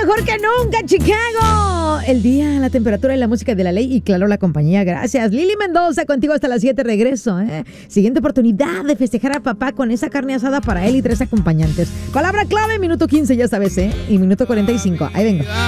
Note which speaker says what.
Speaker 1: mejor que nunca, Chicago. El día, la temperatura y la música de la ley y claro, la compañía. Gracias. Lili Mendoza, contigo hasta las 7 regreso. Siguiente oportunidad de festejar a papá con esa carne asada para él y 3 acompañantes. Palabra clave, minuto 15, ya sabes, y minuto 45. Ahí vengo.